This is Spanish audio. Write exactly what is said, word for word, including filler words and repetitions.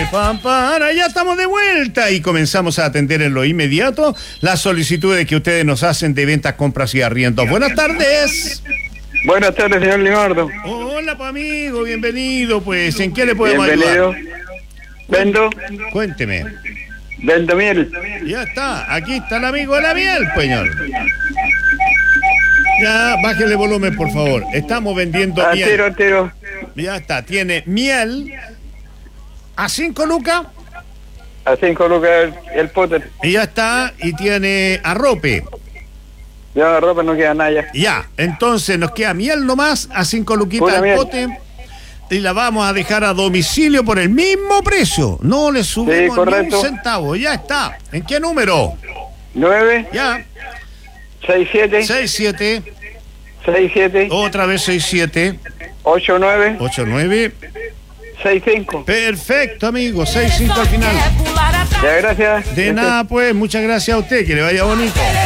pam, para, ya estamos de vuelta y comenzamos a atender en lo inmediato las solicitudes que ustedes nos hacen de ventas, compras y arriendos. Buenas tardes. Buenas tardes, señor Limardo. Hola, pues amigo, bienvenido. Pues, ¿en qué le podemos Bienvenido. ayudar? Vendo, Cuénteme. vendo miel. Ya está, aquí está el amigo de la miel, señor. Ya, bájele volumen, por favor. Estamos vendiendo A miel. tiro, a tiro. Ya está, tiene miel a cinco lucas A cinco lucas el, el pote. y ya está, y tiene arrope. Ya la ropa no queda nada ya. Ya, entonces nos queda miel nomás a cinco luquitas Pura el miel. pote y la vamos a dejar a domicilio por el mismo precio. No le subimos Sí, ni correcto. un centavo. Ya está. ¿En qué número? Nueve, Ya, seis, siete, seis siete, seis, siete, otra vez seis siete, ocho, nueve, ocho nueve. seis, cinco. Perfecto, amigo, seis cinco al final. Ya, gracias. De nada, pues, muchas gracias a usted, que le vaya bonito.